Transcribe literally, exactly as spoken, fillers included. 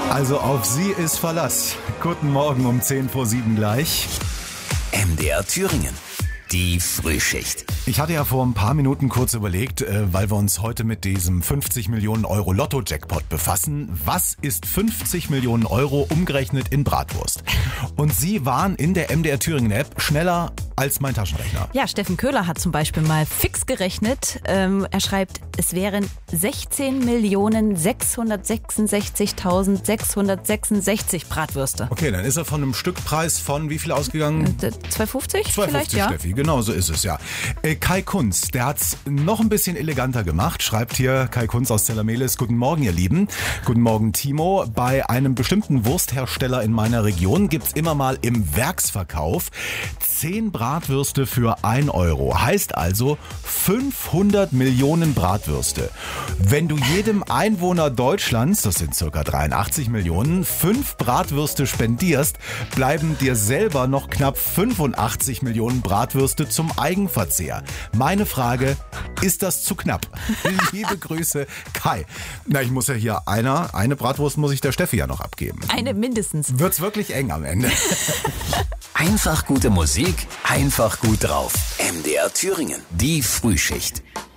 Also auf sie ist Verlass. Guten Morgen um zehn vor sieben gleich. M D R Thüringen. Die Frühschicht. Ich hatte ja vor ein paar Minuten kurz überlegt, äh, weil wir uns heute mit diesem fünfzig Millionen Euro Lotto-Jackpot befassen. Was ist fünfzig Millionen Euro umgerechnet in Bratwurst? Und Sie waren in der M D R Thüringen App schneller als mein Taschenrechner. Ja, Steffen Köhler hat zum Beispiel mal fix gerechnet. Ähm, er schreibt, es wären sechzehn Millionen sechshundertsechsundsechzigtausendsechshundertsechsundsechzig Bratwürste. Okay, dann ist er von einem Stückpreis von wie viel ausgegangen? zwei fünfzig zwei vielleicht, fünfzig, ja. Steffi, genau so ist es, ja. Äh, Kai Kunz, der hat's noch ein bisschen eleganter gemacht, schreibt hier Kai Kunz aus Zellermelis. Guten Morgen, ihr Lieben. Guten Morgen, Timo. Bei einem bestimmten Wursthersteller in meiner Region gibt's immer mal im Werksverkauf zehn Bratwürste für ein Euro. Heißt also fünfhundert Millionen Bratwürste. Wenn du jedem Einwohner Deutschlands, das sind circa dreiundachtzig Millionen, fünf Bratwürste spendierst, bleiben dir selber noch knapp fünfundachtzig Millionen Bratwürste zum Eigenverzehr. Meine Frage, ist das zu knapp? Liebe Grüße, Kai. Na, ich muss ja hier einer, eine Bratwurst muss ich der Steffi ja noch abgeben. Eine mindestens. Wird's wirklich eng am Ende. Einfach gute Musik, einfach gut drauf. M D R Thüringen. Die Frühschicht.